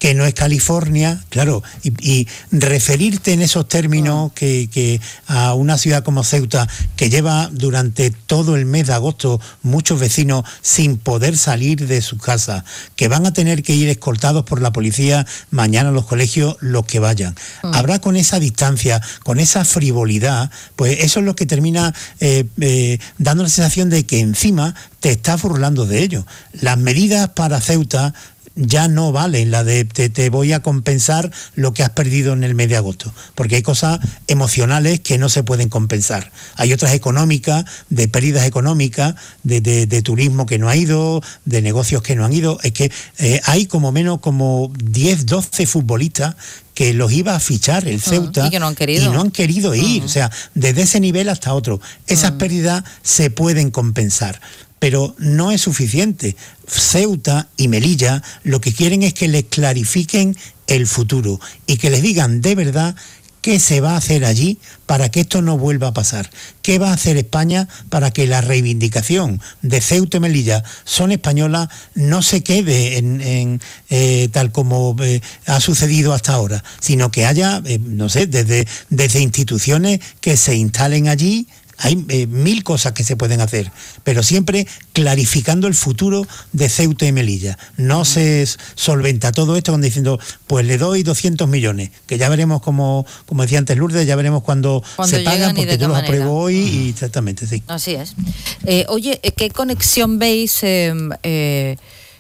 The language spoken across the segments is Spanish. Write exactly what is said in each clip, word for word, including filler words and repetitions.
que no es California, claro, y, y referirte en esos términos que, que a una ciudad como Ceuta, que lleva durante todo el mes de agosto muchos vecinos sin poder salir de sus casas, que van a tener que ir escoltados por la policía mañana a los colegios, los que vayan. Mm. Habrá con esa distancia, con esa frivolidad, pues eso es lo que termina eh, eh, dando la sensación de que encima te estás burlando de ello. Las medidas para Ceuta ya no valen, la de te, te voy a compensar lo que has perdido en el mes de agosto, porque hay cosas emocionales que no se pueden compensar. Hay otras económicas, de pérdidas económicas, de, de, de turismo que no ha ido, de negocios que no han ido. Es que eh, hay como menos como diez, doce futbolistas que los iba a fichar el Ceuta, uh, y que no han querido, y no han querido ir. Uh-huh. O sea, desde ese nivel hasta otro. Esas uh-huh. pérdidas se pueden compensar, pero no es suficiente. Ceuta y Melilla lo que quieren es que les clarifiquen el futuro y que les digan de verdad qué se va a hacer allí para que esto no vuelva a pasar. ¿Qué va a hacer España para que la reivindicación de Ceuta y Melilla son españolas no se quede en, en eh, tal como eh, ha sucedido hasta ahora, sino que haya, eh, no sé, desde, desde instituciones que se instalen allí? Hay eh, mil cosas que se pueden hacer, pero siempre clarificando el futuro de Ceuta y Melilla. No se solventa todo esto con diciendo, pues le doy doscientos millones, que ya veremos, como, como decía antes Lourdes, ya veremos cuando, cuando se pagan, porque yo los apruebo hoy y exactamente, sí. Así es. Eh, oye, ¿qué conexión veis eh, eh,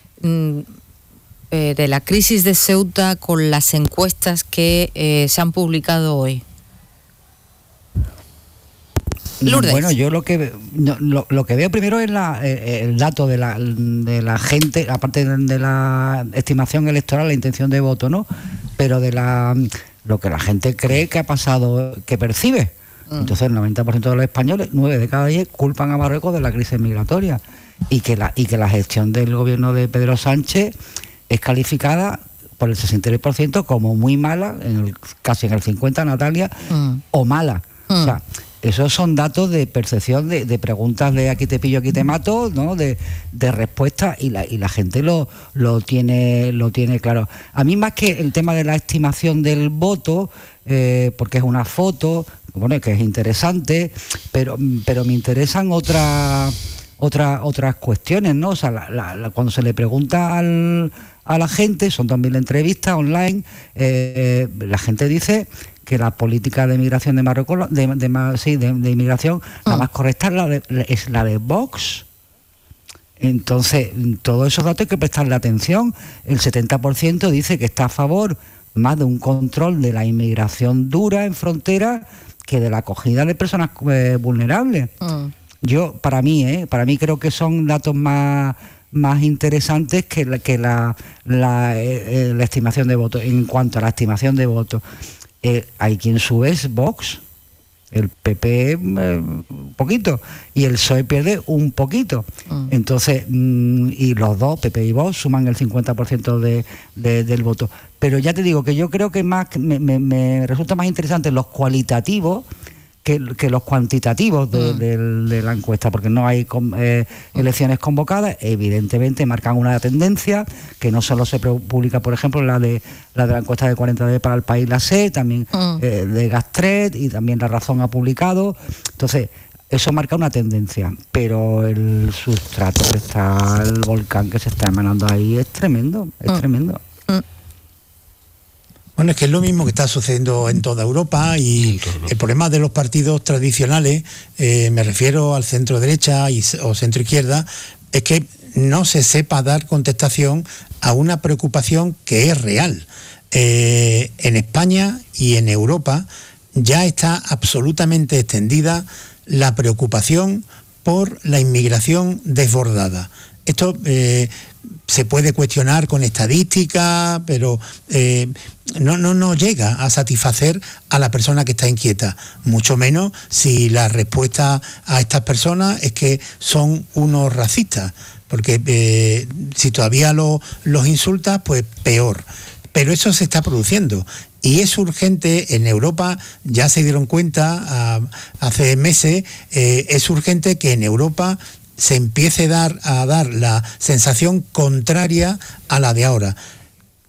eh, de la crisis de Ceuta con las encuestas que eh, se han publicado hoy? Lourdes. Bueno, yo lo que no, lo, lo que veo primero es la, eh, el dato de la, de la gente, aparte de la estimación electoral, la intención de voto, ¿no? Pero de la lo que la gente cree que ha pasado, que percibe. Entonces el noventa por ciento de los españoles, nueve de cada diez, culpan a Marruecos de la crisis migratoria y que la y que la gestión del gobierno de Pedro Sánchez es calificada por el sesenta y tres por ciento como muy mala, en el, casi en el cincuenta por ciento Natalia, mm. o mala. Mm. O sea, esos son datos de percepción, de, de preguntas de aquí te pillo, aquí te mato, ¿no? De, de respuestas, y la, y la gente lo, lo tiene lo tiene claro. A mí, más que el tema de la estimación del voto, eh, porque es una foto, bueno, que es interesante, pero, pero me interesan otras otras otras cuestiones, ¿no? O sea, la, la, la, cuando se le pregunta al, a la gente, son también entrevistas online, eh, la gente dice que la política de migración de Marruecos, de, de, sí, de, de inmigración, oh. la más correcta es la de, es la de Vox. Entonces, todos esos datos hay que prestarle atención. El setenta por ciento dice que está a favor más de un control de la inmigración dura en frontera que de la acogida de personas eh, vulnerables. Oh. Yo, para mí, eh, para mí creo que son datos más más interesantes que la, que la, la, eh, la estimación de votos. En cuanto a la estimación de votos, Eh, hay quien sube es Vox, el P P eh, un poquito, y el P S O E pierde un poquito. Mm. Entonces, mm, y los dos, P P y Vox, suman el cincuenta por ciento de, de, del voto. Pero ya te digo que yo creo que más me, me, me resulta más interesante los cualitativos que, que los cuantitativos de, mm. de, de la encuesta, porque no hay eh, elecciones convocadas, evidentemente marcan una tendencia que no solo se publica, por ejemplo, la de la de la encuesta de cuarenta D para El País, la S E, también mm. eh, de Gastret, y también La Razón ha publicado. Entonces, eso marca una tendencia, pero el sustrato que está, el volcán que se está emanando ahí es tremendo, es mm. tremendo. Bueno, es que es lo mismo que está sucediendo en toda Europa, y el problema de los partidos tradicionales, eh, me refiero al centro derecha y, o centro izquierda, es que no se sepa dar contestación a una preocupación que es real. Eh, en España y en Europa ya está absolutamente extendida la preocupación por la inmigración desbordada. Esto eh, se puede cuestionar con estadística, pero eh, no, no, no llega a satisfacer a la persona que está inquieta, mucho menos si la respuesta a estas personas es que son unos racistas, porque eh, si todavía lo, los insultas, pues peor. Pero eso se está produciendo. Y es urgente, en Europa ya se dieron cuenta uh, hace meses, eh, es urgente que en Europa se empiece a dar, a dar la sensación contraria a la de ahora.